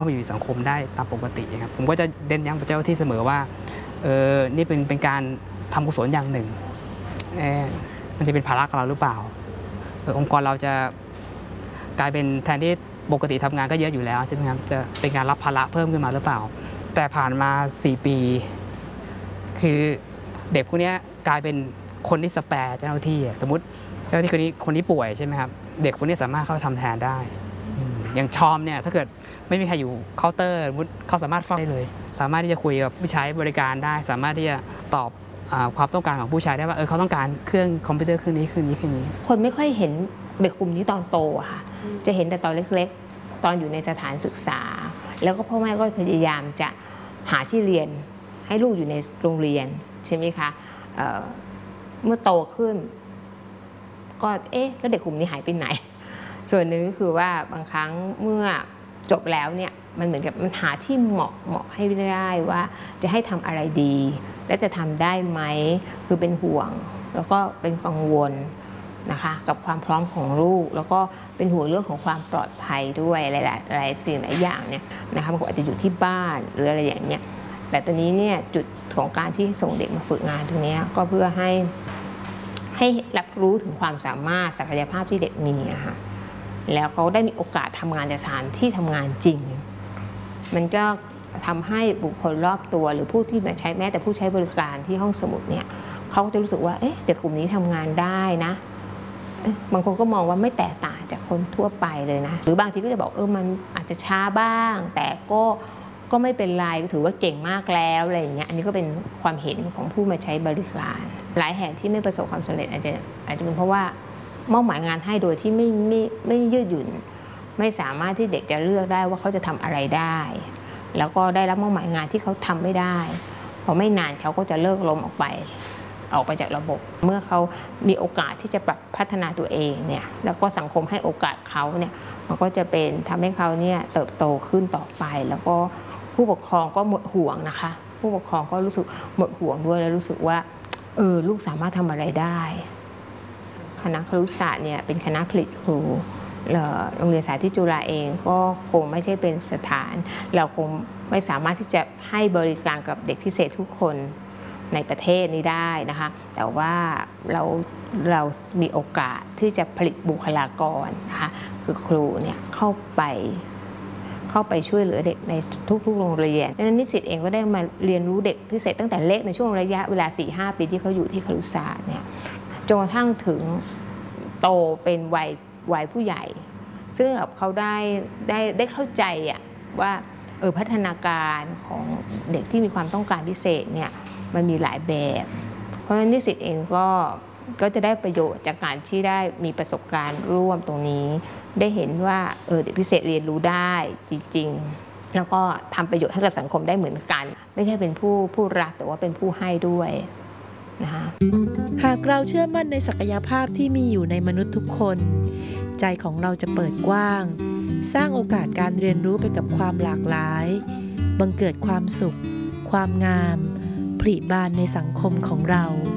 เข้ามาอยู่ในสังคมได้ตามปกติครับผมก็จะเน้นย้ำกับเจ้าหน้าที่เสมอว่านี่เป็นการทำกุศลอย่างหนึ่งมันจะเป็นภาระกับเราหรือเปล่าองค์กรเราจะกลายเป็นแทนที่ปกติทำงานก็เยอะอยู่แล้วใช่ไหมครับจะเป็นการรับภาระเพิ่มขึ้นมาหรือเปล่าแต่ผ่านมา4 ปีคือเด็กพวกนี้กลายเป็นคนที่สแปร์เจ้าหน้าที่สมมติเจ้าหน้าที่คนนี้ป่วยใช่ไหมครับเด็กคนนี้สามารถเข้าทำแทนได้อย่างชอมเนี่ยถ้าเกิดไม่มีใครอยู่เคาน์เตอร์เขาสามารถเฝ้าได้เลยสามารถที่จะคุยกับผู้ใช้บริการได้สามารถที่จะตอบความต้องการของผู้ใช้ได้ว่าเขาต้องการเครื่องคอมพิวเตอร์เครื่องนี้คนไม่ค่อยเห็นเด็กกลุ่มนี้ตอนโตค่ะจะเห็นแต่ตอนเล็กๆตอนอยู่ในสถานศึกษาแล้วก็พ่อแม่ก็พยายามจะหาที่เรียนให้ลูกอยู่ในโรงเรียนใช่ไหมคะเมื่อโตขึ้นก็แล้วเด็กกลุ่มนี้หายไปไหนส่วนหนึ่งก็คือว่าบางครั้งเมื่อจบแล้วเนี่ยมันเหมือนกับมันหาที่เหมาะให้ได้ว่าจะให้ทำอะไรดีและจะทำได้ไหมคือเป็นห่วงแล้วก็เป็นกังวลนะคะกับความพร้อมของลูกแล้วก็เป็นห่วงเรื่องของความปลอดภัยด้วยหลายสิ่งหลายอย่างเนี่ยนะคะมันอาจจะอยู่ที่บ้านหรืออะไรอย่างเงี้ยแต่ตอนนี้เนี่ยจุดของการที่ส่งเด็กมาฝึกงานตรงนี้ก็เพื่อให้รับรู้ถึงความสามารถศักยภาพที่เด็กมีนะคะแล้วเขาได้มีโอกาสทำงานในสถานที่ทำงานจริงมันก็ทำให้บุคคลรอบตัวหรือผู้ที่มาใช้แม้แต่ผู้ใช้บริการที่ห้องสมุดเนี่ยเขาจะรู้สึกว่าเด็กกลุ่มนี้ทำงานได้นะบางคนก็มองว่าไม่แตกต่างจากคนทั่วไปเลยนะหรือบางทีก็จะบอกมันอาจจะช้าบ้างแต่ก็ไม่เป็นไรถือว่าเก่งมากแล้วอะไรอย่างเงี้ยอันนี้ก็เป็นความเห็นของผู้มาใช้บริการหลายแห่งที่ไม่ประสบความสำเร็จอาจจะเป็นเพราะว่ามอบหมายงานให้โดยที่ไม่ยืดหยุ่นไม่สามารถที่เด็กจะเลือกได้ว่าเขาจะทำอะไรได้แล้วก็ได้รับมอบหมายงานที่เขาทำไม่ได้พอไม่นานเขาก็จะเลิกล้มออกไปจากระบบเมื่อเขามีโอกาสที่จะปรับพัฒนาตัวเองเนี่ยแล้วก็สังคมให้โอกาสเขาเนี่ยมันก็จะเป็นทำให้เขาเนี่ยเติบโตขึ้นต่อไปแล้วก็ผู้ปกครองก็หมดห่วงนะคะผู้ปกครองก็รู้สึกหมดห่วงด้วยแล้วรู้สึกว่าลูกสามารถทำอะไรได้คณะครุศาสตร์เนี่ยเป็นคณะผลิตครูโรงเรียนสาธิตจุฬาเองก็คงไม่ใช่เป็นสถานเราคงไม่สามารถที่จะให้บริการกับเด็กพิเศษทุกคนในประเทศนี้ได้นะคะแต่ว่าเรามีโอกาสที่จะผลิตบุคลากรนะคะคือครูเนี่ยเข้าไปช่วยเหลือเด็กในทุกๆโรงเรียนดังนั้นนิสิตเองก็ได้มาเรียนรู้เด็กพิเศษตั้งแต่เล็กในช่วงระยะเวลา 4-5 ปีที่เขาอยู่ที่ครุศาสตร์เนี่ยจนกระทั่งถึงโตเป็นวัยผู้ใหญ่ซึ่งเขาได้เข้าใจว่าพัฒนาการของเด็กที่มีความต้องการพิเศษเนี่ยมันมีหลายแบบเพราะฉะนั้นนิสิตเองก็จะได้ประโยชน์จากการที่ได้มีประสบการณ์ร่วมตรงนี้ได้เห็นว่าเด็กพิเศษเรียนรู้ได้จริงๆแล้วก็ทำประโยชน์ให้กับสังคมได้เหมือนกันไม่ใช่เป็นผู้รับแต่ว่าเป็นผู้ให้ด้วยนะคะหากเราเชื่อมั่นในศักยภาพที่มีอยู่ในมนุษย์ทุกคนใจของเราจะเปิดกว้างสร้างโอกาสการเรียนรู้ไปกับความหลากหลายบังเกิดความสุขความงามผลิบานในสังคมของเรา